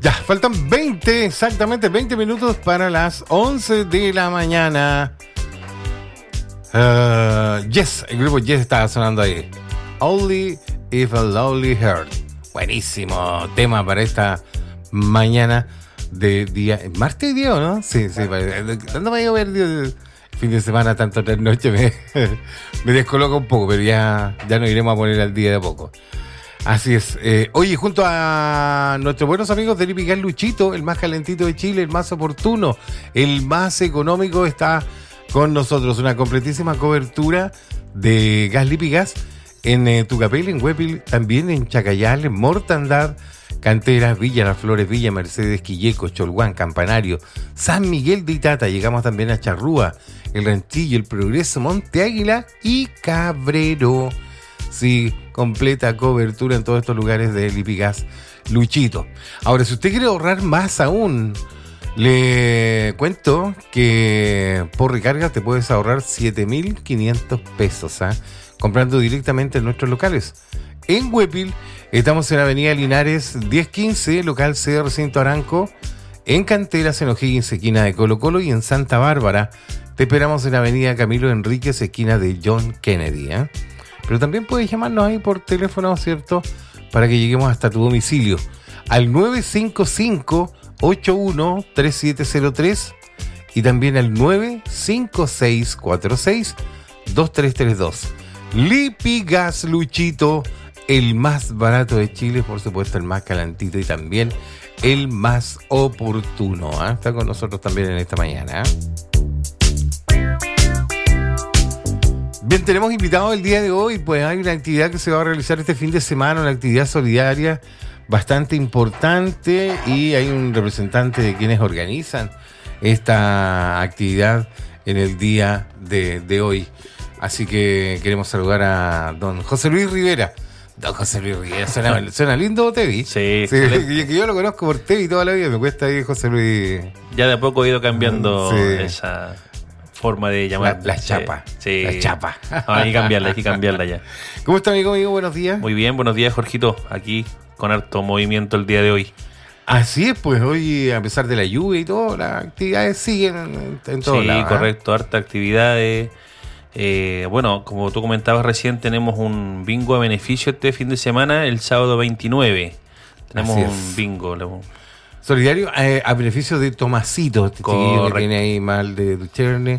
Ya, faltan 20, exactamente 20 minutos para las 11 de la mañana. Yes, el grupo Yes estaba sonando ahí. Only If a Lonely Heart. Buenísimo tema para esta mañana de día. ¿Martes día o no? Sí. ¿Cuándo va a llover el fin de semana, tanto tres noches? Me descoloca un poco, pero ya nos iremos a poner al día de a poco. Así es. Oye, junto a nuestros buenos amigos de Lipigas Luchito, el más calentito de Chile, el más oportuno, el más económico, está con nosotros. Una completísima cobertura de gas Lipigas en Tucapel, en Huepil, también en Chacayal, en Mortandad, Canteras, Villa Las Flores, Villa Mercedes, Quilleco, Cholguán, Campanario, San Miguel de Itata. Llegamos también a Charrúa, El Rentillo, El Progreso, Monte Águila y Cabrero. Sí, completa cobertura en todos estos lugares de Lipigas Luchito. Ahora, si usted quiere ahorrar más aún, le cuento que por recarga te puedes ahorrar 7.500 pesos, comprando directamente en nuestros locales. En Huepil estamos en Avenida Linares 1015, local C, Recinto Aranco. En Canteras, en O'Higgins, esquina de Colo Colo. Y en Santa Bárbara te esperamos en Avenida Camilo Enríquez, esquina de John Kennedy. Pero también puedes llamarnos ahí por teléfono, ¿cierto? Para que lleguemos hasta tu domicilio. Al 955-813703 y también al 956462332. Lipigas Luchito, el más barato de Chile, por supuesto, el más calentito y también el más oportuno. Está con nosotros también en esta mañana. Bien, tenemos invitados el día de hoy, pues hay una actividad que se va a realizar este fin de semana, una actividad solidaria bastante importante, y hay un representante de quienes organizan esta actividad en el día de hoy. Así que queremos saludar a don José Luis Rivera. Don José Luis Rivera, suena lindo Tevi. Sí. Que yo lo conozco por Tevi toda la vida, me cuesta ahí José Luis. Ya de a poco he ido cambiando esa forma de llamar. La chapa. Sí. La chapa. Hay que cambiarla ya. ¿Cómo está, amigo? Buenos días. Muy bien, buenos días, Jorgito. Aquí con harto movimiento el día de hoy. Así es, pues hoy, a pesar de la lluvia y todo, las actividades siguen en todos lados. Sí, correcto, harta actividades. Bueno, como tú comentabas recién, tenemos un bingo a beneficio este fin de semana, el sábado 29. Tenemos un bingo solidario a beneficio de Tomasito, este chiquillo que tiene ahí mal de Ducherne,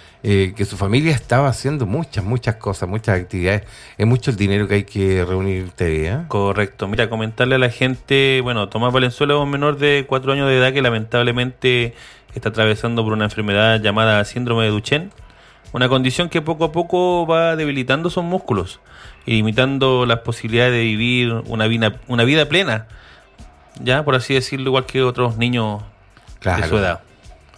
que su familia estaba haciendo muchas cosas, muchas actividades. Es mucho el dinero que hay que reunir, Correcto. Mira, comentarle a la gente, bueno, Tomás Valenzuela es un menor de 4 años de edad que lamentablemente está atravesando por una enfermedad llamada síndrome de Duchenne, una condición que poco a poco va debilitando sus músculos y limitando las posibilidades de vivir una vida plena, ya por así decirlo, igual que otros niños de su edad.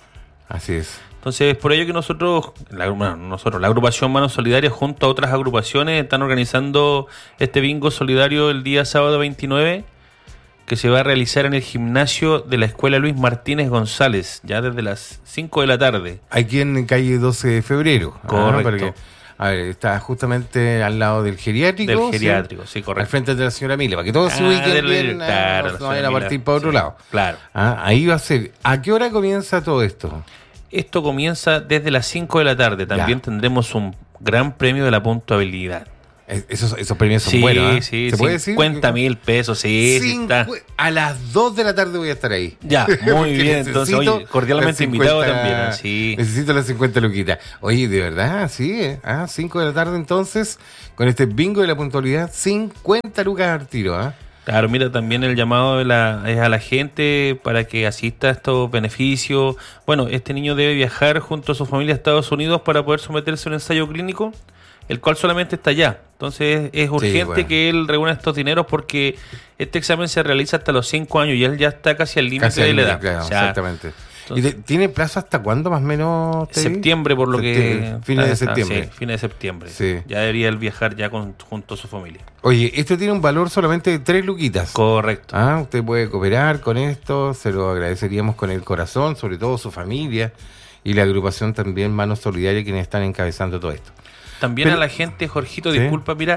Así es. Entonces, por ello que nosotros, la agrupación Manos Solidarias, junto a otras agrupaciones, están organizando este bingo solidario el día sábado 29, que se va a realizar en el gimnasio de la Escuela Luis Martínez González, ya desde las 5 de la tarde. Aquí en calle 12 de febrero. Correcto. Porque, a ver, está justamente al lado del geriátrico. Sí, correcto. Al frente de la señora Mila, para que todos se ubiquen bien, claro, no vayan a partir para otro lado. Claro. Ahí va a ser. ¿A qué hora comienza todo esto? Esto comienza desde las 5 de la tarde. También tendremos un gran premio de la puntuabilidad. Esos premios son buenos, Sí, ¿se puede decir? 50.000 pesos, está. A las 2 de la tarde voy a estar ahí. Ya, muy bien. Entonces, oye, cordialmente invitado también. Sí. Necesito las 50 luquitas. Oye, de verdad, sí. 5 de la tarde entonces, con este bingo de la puntualidad, 50 lucas al tiro. Claro, mira, también el llamado es a la gente para que asista a estos beneficios. Bueno, este niño debe viajar junto a su familia a Estados Unidos para poder someterse a un ensayo clínico, el cual solamente está allá. Entonces es urgente que él reúna estos dineros, porque este examen se realiza hasta los 5 años y él ya está casi al límite de la edad. Claro, exactamente. Entonces, ¿y tiene plazo hasta cuándo más o menos? Septiembre, por lo que... Fines de septiembre. Sí, fines de septiembre. Sí. Ya debería él viajar ya junto a su familia. Oye, esto tiene un valor solamente de 3 luquitas. Correcto. Usted puede cooperar con esto, se lo agradeceríamos con el corazón, sobre todo su familia y la agrupación también Manos Solidarias, quienes están encabezando todo esto. También a la gente, Jorgito, disculpa, mira,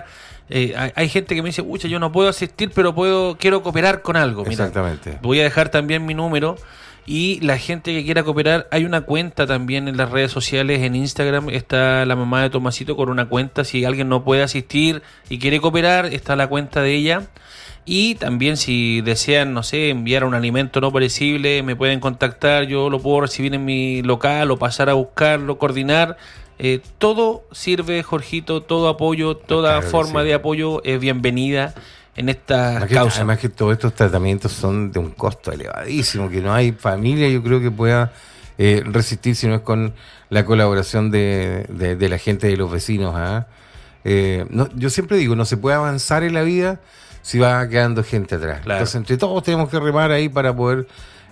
hay gente que me dice, pucha, yo no puedo asistir, pero quiero cooperar con algo. Mira, Exactamente. voy a dejar también mi número. Y la gente que quiera cooperar, hay una cuenta también en las redes sociales, en Instagram, está la mamá de Tomasito con una cuenta. Si alguien no puede asistir y quiere cooperar, está la cuenta de ella. Y también si desean, no sé, enviar un alimento no perecible, me pueden contactar, yo lo puedo recibir en mi local o pasar a buscarlo, coordinar. Todo sirve, Jorgito, todo apoyo, toda Claro que forma sí. de apoyo es bienvenida en esta causa. Además que todos estos tratamientos son de un costo elevadísimo, que no hay familia, yo creo, que pueda resistir si no es con la colaboración de la gente, de los vecinos. ¿Ah? Yo siempre digo, no se puede avanzar en la vida si va quedando gente atrás. Claro. Entonces, entre todos tenemos que remar ahí para poder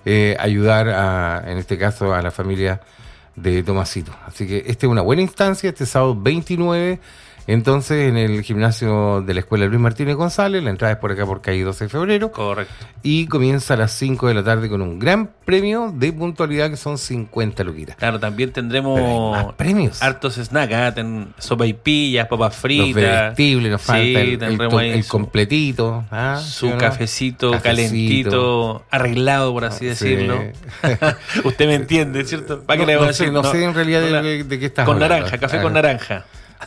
ayudar, en este caso, a la familia de Tomasito. Así que esta es una buena instancia, este sábado 29, entonces en el gimnasio de la Escuela Luis Martínez González. La entrada es por acá, por calle 12 de febrero. Correcto. Y comienza a las 5 de la tarde con un gran premio de puntualidad que son 50 luquitas. Claro, también Pero hay tendremos más premios. hartos snacks, sopaipillas, papas Los fritas. bebestibles, nos falta Sí, el tendremos ahí su- completito. ¿Ah? Su ¿Sí o no? cafecito calentito, arreglado, por así Sí. decirlo. Usted me entiende, ¿cierto? ¿Para qué le voy a decir? No sé en realidad Con la- de qué estás Con hablando. naranja, café con naranja.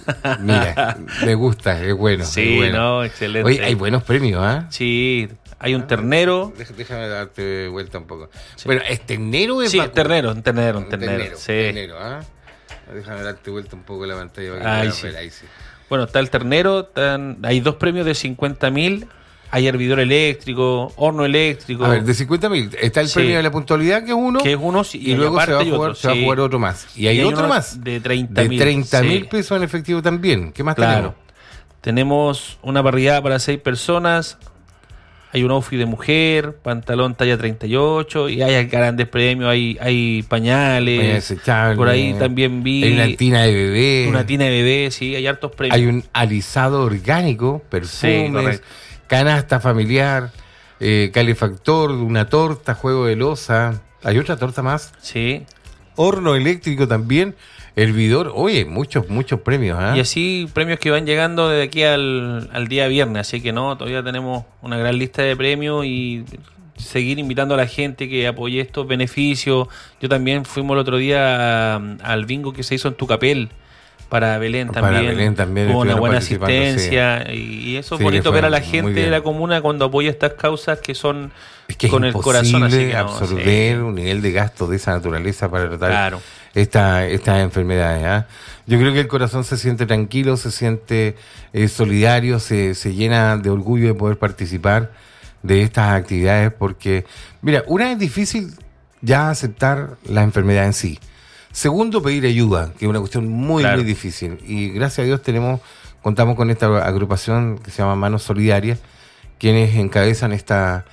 Mira, me gusta, es bueno. Sí, es bueno. no, excelente. Oye, hay buenos premios, ¿ah? Sí, hay un ternero. Déjame darte vuelta un poco. Bueno, ¿es ternero o es Sí, vacuno? ternero. Sí. Ternero, ¿ah? Déjame darte vuelta un poco la pantalla. Para que Ahí puedas sí. ver, ahí sí. Bueno, está el ternero, hay 2 premios de 50.000, hay hervidor eléctrico, horno eléctrico, A ver, de 50.000 está el Sí. premio de la puntualidad, que es uno, que es uno, y luego se va a jugar otro más. Y hay otro uno más, de de 30.000. 30.000 sí. pesos en efectivo también. ¿Qué más Claro. Tenemos una parrillada para 6 personas. Hay un outfit de mujer, pantalón talla 38 y hay grandes premios, hay tenemos? pañales. Desechable. Por ahí también vi Hay una tina de bebé. una tina de bebé, sí, hay hartos premios. Hay un alisado orgánico, Sí, perfumes, correcto. canasta familiar, calefactor, una torta, juego de loza. Hay otra torta más. Sí. Horno eléctrico también. Hervidor. Oye, muchos premios. ¿Ah? Y así premios que van llegando desde aquí al día viernes, así que no, todavía tenemos una gran lista de premios y seguir invitando a la gente que apoye estos beneficios. Yo también fuimos el otro día al bingo que se hizo en Tucapel para Belén Para también. Belén también Hubo una estuvieron buena participando, asistencia y eso es Sí, bonito fue ver a la muy gente bien. de la comuna cuando apoya estas causas que son Es que con es el imposible corazón. Así que no, absorber sí. un nivel de gasto de esa naturaleza para tratar Claro. estas enfermedades. ¿Ah? Yo creo que el corazón se siente tranquilo, se siente solidario, se llena de orgullo de poder participar de estas actividades porque, mira, una es difícil ya aceptar la enfermedad en sí. Segundo, pedir ayuda, que es una cuestión muy Claro. difícil. Y gracias a Dios contamos con esta agrupación que se llama Manos Solidarias, quienes encabezan estas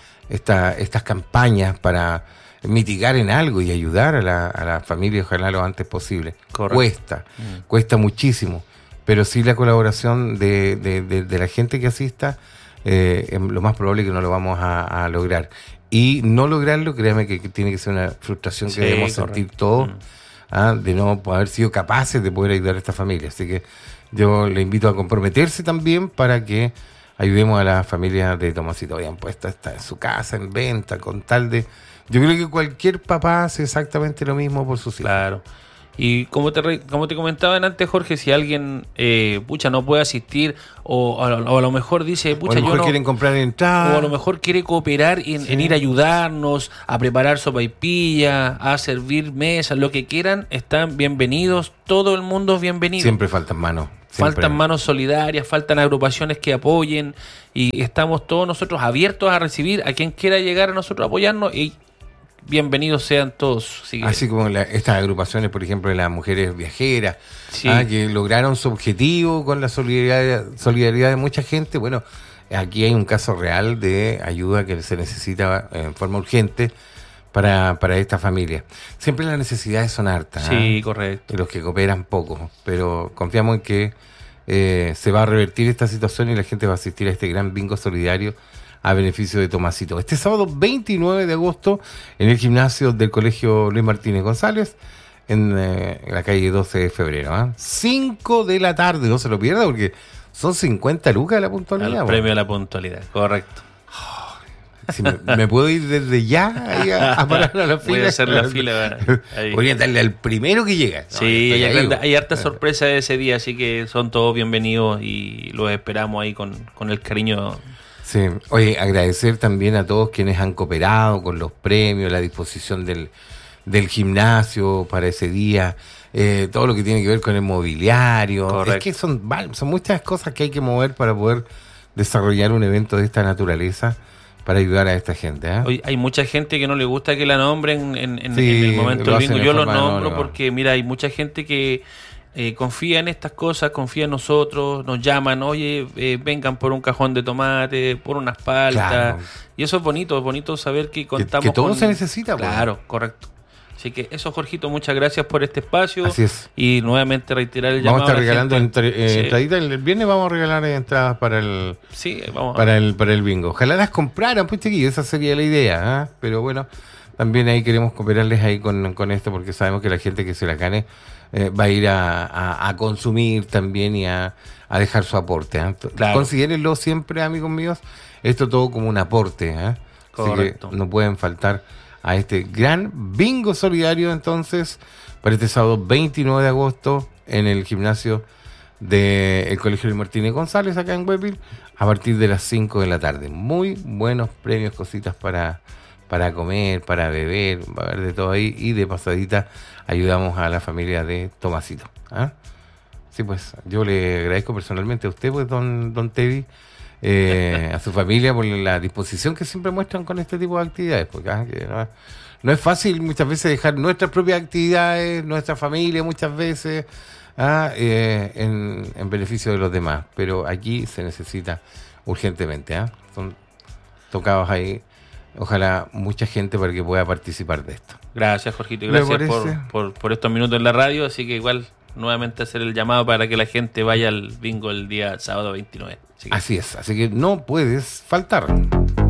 campañas para mitigar en algo y ayudar a la familia, ojalá lo antes posible. Correcto. Cuesta muchísimo, pero sí la colaboración de la gente que asista, lo más probable es que no lo vamos a lograr. Y no lograrlo, créame que tiene que ser una frustración que Sí, debemos correcto. sentir todos, de no haber sido capaces de poder ayudar a esta familia. Así que yo le invito a comprometerse también para que ayudemos a la familia de Tomasito. Habían puesto está en su casa, en venta, con tal de... Yo creo que cualquier papá hace exactamente lo mismo por sus hijos. Claro. Y como te comentaban antes, Jorge, si alguien no puede asistir o a lo mejor dice, O a lo mejor quieren comprar entradas. o a lo mejor quiere cooperar en ir a ayudarnos, a preparar sopaipilla, a servir mesas, lo que quieran, están bienvenidos, todo el mundo es bienvenido. Siempre faltan manos. Siempre. Faltan manos solidarias, faltan agrupaciones que apoyen y estamos todos nosotros abiertos a recibir a quien quiera llegar a nosotros a apoyarnos y bienvenidos sean todos. Así como estas agrupaciones, por ejemplo, de las mujeres viajeras, Sí. que lograron su objetivo con la solidaridad de mucha gente. Bueno, aquí hay un caso real de ayuda que se necesita en forma urgente para esta familia. Siempre las necesidades son hartas. Sí, correcto. Y los que cooperan poco, pero confiamos en que se va a revertir esta situación y la gente va a asistir a este gran bingo solidario a beneficio de Tomasito. Este sábado 29 de agosto en el gimnasio del Colegio Luis Martínez González en la calle 12 de febrero. 5 de la tarde, no se lo pierda porque son 50 lucas la puntualidad. Al premio a la puntualidad, correcto. Si me puedo ir desde ya ahí a parar a la fila. Voy a hacer la fila. Podrían darle al primero que llega. Sí, hay harta sorpresa ese día, así que son todos bienvenidos y los esperamos ahí con el cariño. Sí, oye, agradecer también a todos quienes han cooperado con los premios, la disposición del gimnasio para ese día, todo lo que tiene que ver con el mobiliario. Correcto. Es que son muchas cosas que hay que mover para poder desarrollar un evento de esta naturaleza para ayudar a esta gente. Hoy hay mucha gente que no le gusta que la nombren en Sí, el momento lo del bingo. hacen en Yo lo forma nombro anónima. porque, mira, hay mucha gente que confía en estas cosas, confía en nosotros, nos llaman, oye, vengan por un cajón de tomate, por unas paltas. Claro. Y eso es bonito saber que contamos que todo con... se necesita. Pues. Claro, correcto. Así que eso, Jorgito, muchas gracias por este espacio. Así es. Y nuevamente reiterar el Vamos llamado. a estar regalando Sí. entraditas. El viernes vamos a regalar entradas para el Sí, vamos para el bingo. Ojalá las compraran, pues chiquillos, esa sería la idea. ¿Ah? Pero bueno, también ahí queremos cooperarles ahí con esto, porque sabemos que la gente que se la gane va a ir a consumir también y a dejar su aporte. ¿Ah? Claro. Considérenlo siempre, amigos míos, esto todo como un aporte. ¿Ah? Correcto. Así que no pueden faltar a este gran bingo solidario, entonces, para este sábado 29 de agosto en el gimnasio del Colegio Luis Martínez González, acá en Huepil, a partir de las 5 de la tarde. Muy buenos premios, cositas para comer, para beber, va a haber de todo ahí, y de pasadita ayudamos a la familia de Tomasito. ¿Ah? Sí, pues yo le agradezco personalmente a usted, pues, don Tevi, a su familia por la disposición que siempre muestran con este tipo de actividades, porque que no es fácil muchas veces dejar nuestras propias actividades, nuestra familia muchas veces en beneficio de los demás, pero aquí se necesita urgentemente. Son tocados ahí, ojalá mucha gente para que pueda participar de esto. Gracias, Jorgito, y ¿Me gracias parece? por estos minutos en la radio, así que igual nuevamente hacer el llamado para que la gente vaya al bingo el día sábado 29. Así es, así que no puedes faltar.